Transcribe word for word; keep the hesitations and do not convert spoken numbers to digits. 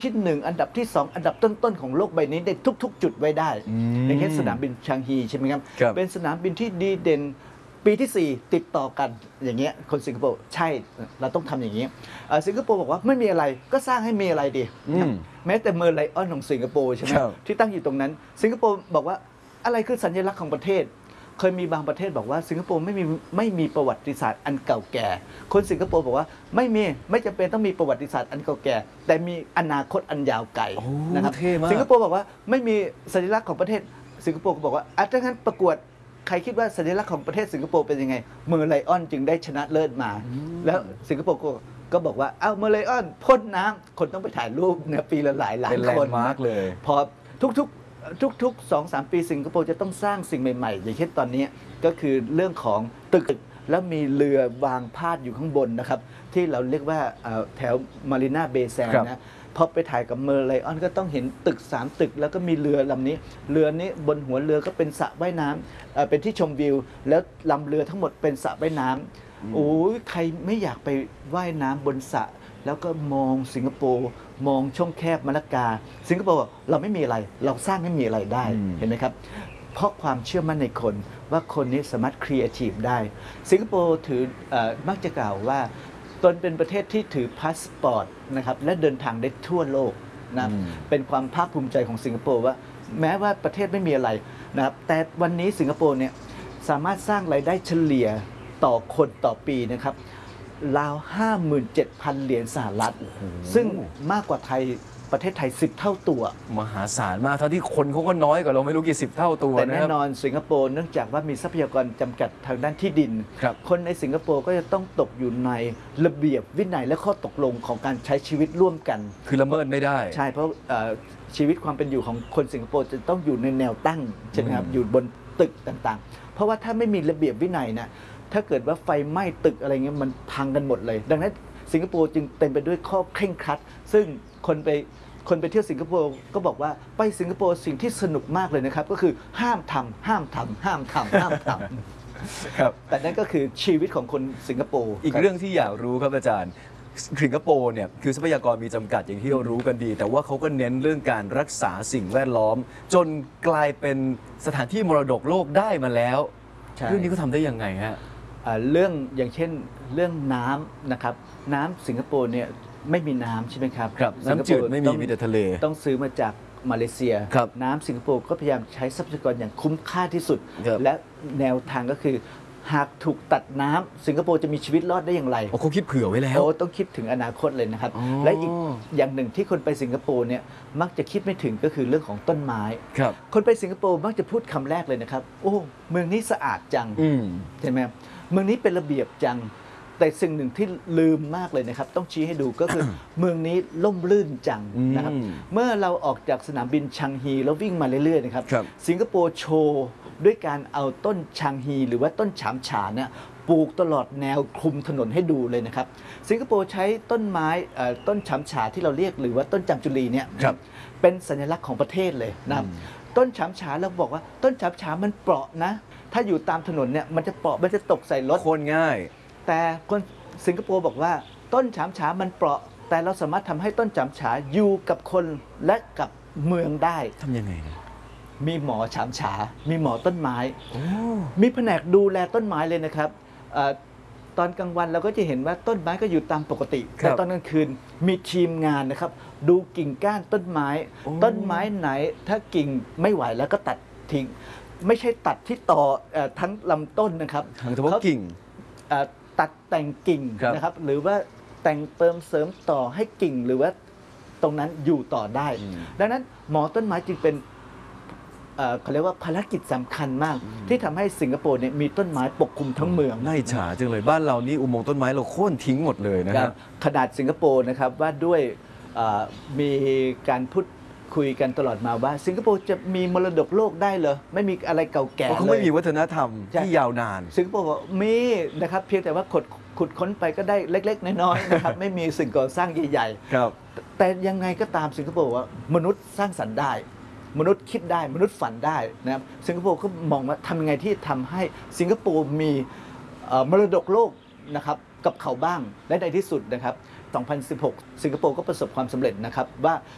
ที่หนึ่งอันดับที่สองอันดับต้นๆของโลกใบนี้ได้ทุกๆจุดไว้ได้อย่างเช่นสนามบินชางฮีใช่ไหมครับเป็นสนามบินที่ดีเด่นปีที่สี่ติดต่อกันอย่างเงี้ยคนสิงคโปร์ใช่เราต้องทำอย่างนี้สิงคโปร์บอกว่าไม่มีอะไรก็สร้างให้มีอะไรดีแม้แต่เมอร์ไลออนของสิงคโปร์ใช่ไหมที่ตั้งอยู่ตรงนั้นสิงคโปร์บอกว่าอะไรคือสัญลักษณ์ของประเทศเคยมีบางประเทศบอกว่าสิงคโปร์ไม่มีไม่มีประวัติศาสตร์อันเก่าแก่คนสิงคโปร์บอกว่าไม่มีไม่จำเป็นต้องมีประวัติศาสตร์อันเก่าแก่แต่มีอนาคตอันยาวไกลนะครับสิงคโปร์บอกว่าไม่มีสัญลักษณ์ของประเทศสิงคโปร์ก็บอกว่าอ่ะถ้างั้นประกวดใครคิดว่าสัญลักษณ์ของประเทศสิงคโปร์เป็นยังไงเมอร์ไลออนจึงได้ชนะเลิศมาแล้วสิงคโปร์ก็ก็บอกว่าเอ้าเมอร์ไลออนพ่นน้ำคนต้องไปถ่ายรูปเนี่ยปีละหลายล้านคนมากเลยพอทุกๆทุกๆ สองสาม ปีสิงคโปร์จะต้องสร้างสิ่งใหม่ๆอย่างเช่นตอนนี้ก็คือเรื่องของตึกแล้วมีเรือวางพาดอยู่ข้างบนนะครับที่เราเรียกว่าแถวมารีนาเบย์แซนด์นะพอไปถ่ายกับเมอร์ไลออนก็ต้องเห็นตึกสามตึกแล้วก็มีเรือลำนี้เรือนี้บนหัวเรือก็เป็นสระว่ายน้ำเป็นที่ชมวิวแล้วลำเรือทั้งหมดเป็นสระว่ายน้ำโอ้ยใครไม่อยากไปว่ายน้ำบนสระแล้วก็มองสิงคโปร์มองช่องแคบมะละกาสิงคโปร์เราไม่มีอะไรเราสร้างให้มีอะไรได้เห็นไหมครับเพราะความเชื่อมั่นในคนว่าคนนี้สามารถครีเอทีฟได้สิงคโปร์ถือมักจะกล่าวว่าตนเป็นประเทศที่ถือพาสปอร์ตนะครับและเดินทางได้ทั่วโลกนะเป็นความภาคภูมิใจของสิงคโปร์ว่าแม้ว่าประเทศไม่มีอะไรนะครับแต่วันนี้สิงคโปร์เนี่ยสามารถสร้างรายได้เฉลี่ยต่อคนต่อปีนะครับราว ห้าหมื่นเจ็ดพัน เหรียญสหรัฐซึ่งมากกว่าไทยประเทศไทยสิบเท่าตัวมหาศาลมากเท่าที่คนเขาก็น้อยกว่าเราไม่รู้กี่สิบเท่าตัวแต่แน่นอนสิงคโปร์เนื่องจากว่ามีทรัพยากรจำกัดทางด้านที่ดิน คนในสิงคโปร์ก็จะต้องตกอยู่ในระเบียบวินัยและข้อตกลงของการใช้ชีวิตร่วมกันคือละเมิดไม่ได้ใช่เพราะชีวิตความเป็นอยู่ของคนสิงคโปร์จะต้องอยู่ในแนวตั้งใช่ไหมครับอยู่บนตึกต่างๆเพราะว่าถ้าไม่มีระเบียบวินัยนะถ้าเกิดว่าไฟไหม้ตึกอะไรเงี้ยมันพังกันหมดเลยดังนั้นสิงคโปร์จึงเต็มไปด้วยข้อเคร่งครัดซึ่งคนไปคนไปเที่ยวสิงคโปร์ก็บอกว่าไปสิงคโปร์สิ่งที่สนุกมากเลยนะครับก็คือห้ามทำห้ามทำห้ามทำห้ามทำครับแต่นั่นก็คือชีวิตของคนสิงคโปร์อีกเรื่องที่อยากรู้ครับอาจารย์สิงคโปร์เนี่ยคือทรัพยากรมีจำกัดอย่างที่เรารู้กันดีแต่ว่าเขาก็เน้นเรื่องการรักษาสิ่งแวดล้อมจนกลายเป็นสถานที่มรดกโลกได้มาแล้วเรื่องนี้เขาทำได้ยังไงฮะเรื่องอย่างเช่นเรื่องน้ำนะครับน้ำสิงคโปร์เนี่ยไม่มีน้ำใช่ไหมครับครับน้ำจืดไม่มีมีแต่ทะเลต้องซื้อมาจากมาเลเซียน้ำสิงคโปร์ก็พยายามใช้ทรัพยากรอย่างคุ้มค่าที่สุดและแนวทางก็คือหากถูกตัดน้ำสิงคโปร์จะมีชีวิตรอดได้อย่างไรโอ้เขาคิดเผื่อไว้แล้วโอ้ต้องคิดถึงอนาคตเลยนะครับและอีกอย่างหนึ่งที่คนไปสิงคโปร์เนี่ยมักจะคิดไม่ถึงก็คือเรื่องของต้นไม้คนไปสิงคโปร์มักจะพูดคำแรกเลยนะครับโอ้เมืองนี้สะอาดจังใช่ไหมเมืองนี้เป็นระเบียบจังแต่สิ่งหนึ่งที่ลืมมากเลยนะครับต้องชี้ให้ดูก็คือ เมืองนี้ล่มลื่นจังนะครับเมื่อเราออกจากสนามบินชางฮีแล้ววิ่งมาเรื่อยๆนะครับสิงคโปร์โชว์ด้วยการเอาต้นชางฮีหรือว่าต้นฉามฉาเนี่ยปลูกตลอดแนวคลุมถนนให้ดูเลยนะครับสิงคโปร์ใช้ต้นไม้ต้นฉามฉาที่เราเรียกหรือว่าต้นจามจุลีเนี่ยเป็นสัญลักษณ์ของประเทศเลยนะครับต้นฉามฉาเราบอกว่าต้นฉามฉามันเปราะนะถ้าอยู่ตามถนนเนี่ยมันจะเปราะมันจะตกใส่รถโค่นง่ายแต่คนสิงคโปร์บอกว่าต้นฉามฉามันเปราะแต่เราสามารถทำให้ต้นฉามฉาอยู่กับคนและกับเมืองได้ทำยังไงนะมีหมอฉามฉามีหมอต้นไม้มีแผนกดูแลต้นไม้เลยนะครับตอนกลางวันเราก็จะเห็นว่าต้นไม้ก็อยู่ตามปกติแต่ตอนกลางคืนมีทีมงานนะครับดูกิ่งก้านต้นไม้ต้นไม้ไหนถ้ากิ่งไม่ไหวแล้วก็ตัดทิ้งไม่ใช่ตัดที่ต่อทั้งลำต้นนะครับทั้งเฉพาะกิ่งตัดแต่งกิ่งนะครับหรือว่าแต่งเติมเสริมต่อให้กิ่งหรือว่าตรงนั้นอยู่ต่อได้ดังนั้นหมอต้นไม้จึงเป็นเขาเรียกว่าภารกิจสำคัญมากที่ทำให้สิงคโปร์เนี่ยมีต้นไม้ปกคลุมทั้งเมืองน่าอิจฉาจังเลยบ้านเรานี่อุโมงค์ต้นไม้เราโค่นทิ้งหมดเลยนะครับขนาดสิงคโปร์นะครับว่าด้วยมีการพูดคุยกันตลอดมาว่าสิงคโปร์จะมีมรดกโลกได้เหรอไม่มีอะไรเก่าแก่เลยเขาไม่มีวัฒนธรรมที่ยาวนานสิงคโปร์บอกมีนะครับเพียงแต่ว่าขุดขุดค้นไปก็ได้เล็กๆน้อยๆนะครับไม่มีสิ่งก่อสร้างใหญ่ๆแต่ยังไงก็ตามสิงคโปร์ว่ามนุษย์สร้างสรรค์ได้มนุษย์คิดได้มนุษย์ฝันได้นะครับสิงคโปร์ก็มองว่าทำยังไงที่ทำให้สิงคโปร์มีมรดกโลกนะครับกับเขาบ้างและในที่สุดนะครับสองพันสิบหกสิงคโปร์ก็ประสบความสำเร็จนะครับว่า